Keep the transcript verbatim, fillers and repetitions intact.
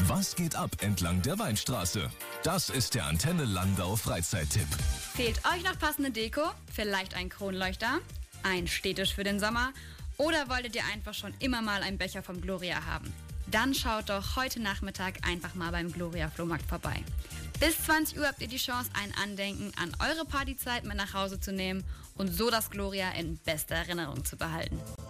Was geht ab entlang der Weinstraße? Das ist der Antenne Landau Freizeittipp. Fehlt euch noch passende Deko? Vielleicht ein Kronleuchter? Ein Stehtisch für den Sommer? Oder wolltet ihr einfach schon immer mal einen Becher vom Gloria haben? Dann schaut doch heute Nachmittag einfach mal beim Gloria Flohmarkt vorbei. Bis zwanzig Uhr habt ihr die Chance, ein Andenken an eure Partyzeit mit nach Hause zu nehmen und so das Gloria in bester Erinnerung zu behalten.